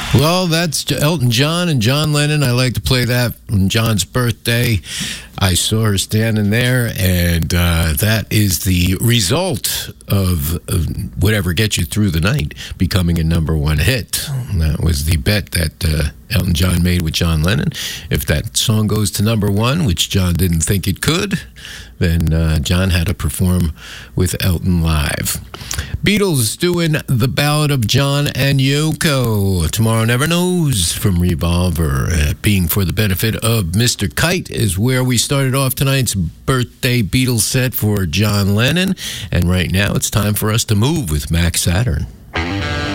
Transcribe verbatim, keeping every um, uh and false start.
Well, that's Elton John and John Lennon. I like to play that on John's birthday. I saw her standing there, and uh, that is the result of, of whatever gets you through the night becoming a number one hit. That was the bet that uh, Elton John made with John Lennon. If that song goes to number one, which John didn't think it could, then uh, John had to perform with Elton live. Beatles doing The Ballad of John and Yoko. Tomorrow Never Knows from Revolver. Uh, being for the benefit of Mister Kite is where we started off tonight's birthday Beatles set for John Lennon. And right now it's time for us to move with Max Saturn.